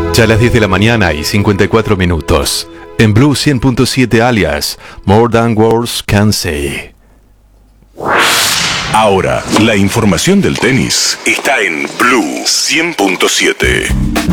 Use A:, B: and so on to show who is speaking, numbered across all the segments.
A: Ya a las 10 de la mañana y 54 minutos. En Blue 100.7 alias More Than Words Can Say.
B: Ahora, la información del tenis está en Blue 100.7.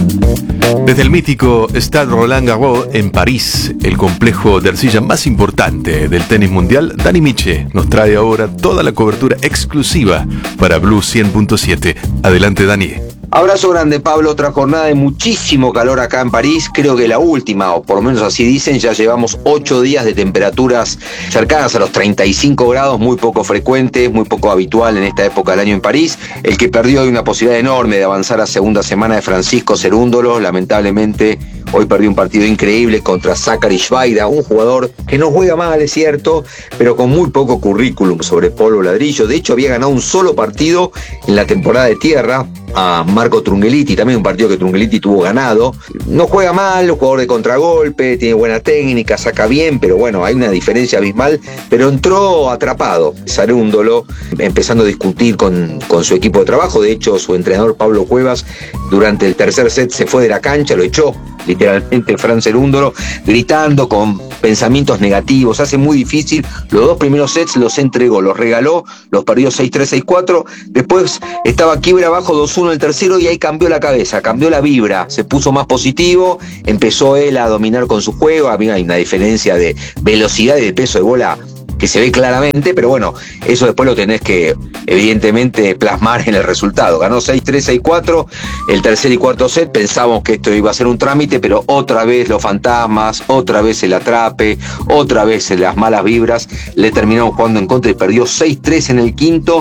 A: Desde el mítico Stade Roland Garros en París, el complejo de arcilla más importante del tenis mundial, Dani Miche nos trae ahora toda la cobertura exclusiva para Blue 100.7. Adelante, Dani.
C: Abrazo grande, Pablo. Otra jornada de muchísimo calor acá en París. Creo que la última, o por lo menos así dicen, ya llevamos 8 días de temperaturas cercanas a los 35 grados, muy poco frecuente, muy poco habitual en esta época del año en París. El que perdió hoy una posibilidad enorme de avanzar a segunda semana de Francisco Cerúndolo. Lamentablemente, hoy perdió un partido increíble contra Zachary Schweida, un jugador que no juega mal, es cierto, pero con muy poco currículum sobre polvo ladrillo. De hecho, había ganado un solo partido en la temporada de tierra a Marco Trungelliti, también un partido que Trungelliti tuvo ganado. No juega mal, jugador de contragolpe, tiene buena técnica, saca bien, pero bueno, hay una diferencia abismal. Pero entró atrapado Cerúndolo, empezando a discutir con su equipo de trabajo. De hecho, su entrenador Pablo Cuevas, durante el tercer set se fue de la cancha, lo echó literalmente Fran Cerúndolo, gritando con pensamientos negativos. Hace muy difícil. Los 2 primeros sets los entregó, los regaló, los perdió 6-3, 6-4. Después estaba quiebra abajo 2-1 el tercero y ahí cambió la cabeza, cambió la vibra, se puso más positivo, empezó él a dominar con su juego. A mí hay una diferencia de velocidad y de peso de bola que se ve claramente, pero bueno, eso después lo tenés que evidentemente plasmar en el resultado. Ganó 6-3, 6-4, el tercer y cuarto set. Pensábamos que esto iba a ser un trámite, pero otra vez los fantasmas, otra vez el atrape, otra vez las malas vibras, le terminaron jugando en contra y perdió 6-3 en el quinto.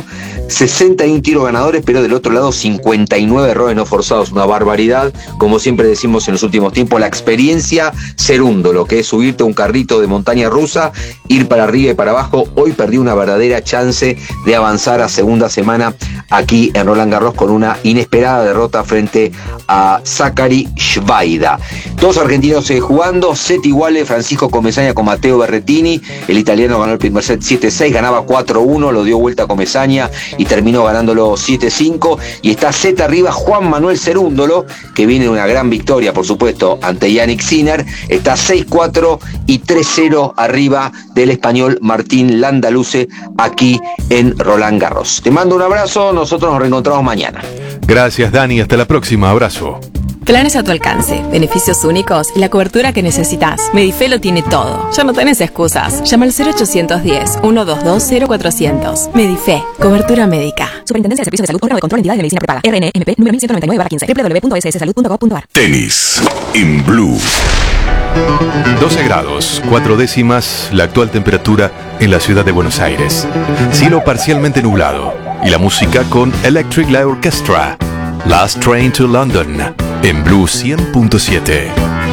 C: 61 tiros ganadores, pero del otro lado 59 errores no forzados, una barbaridad. Como siempre decimos en los últimos tiempos, la experiencia Cerúndolo, que es subirte a un carrito de montaña rusa, ir para arriba y para abajo. Hoy perdió una verdadera chance de avanzar a segunda semana aquí en Roland Garros con una inesperada derrota frente a Zachary Schweida. 2 argentinos jugando, set iguales, Francisco Comesaña con Matteo Berrettini. El italiano ganó el primer set 7-6, ganaba 4-1, lo dio vuelta a Comesaña y terminó ganándolo 7-5. Y está set arriba Juan Manuel Cerúndolo, que viene de una gran victoria, por supuesto, ante Yannick Sinner. Está 6-4 y 3-0 arriba del español Martín Landaluce aquí en Roland Garros. Te mando un abrazo, nosotros nos reencontramos mañana.
A: Gracias, Dani, hasta la próxima, abrazo.
D: Planes a tu alcance, beneficios únicos y la cobertura que necesitas. Medife lo tiene todo. Ya no tenés excusas. Llama al 0810-122-0400. Medife, cobertura médica.
E: Superintendencia de Servicios de Salud, órgano de control, entidades de medicina prepaga. RNMP, número 1199/15. www.sssalud.gov.ar.
B: Tenis en Blue.
A: 12 grados, 4 décimas, la actual temperatura en la ciudad de Buenos Aires. Cielo parcialmente nublado. Y la música con Electric Light Orchestra. Last Train to London, en Blue 100.7.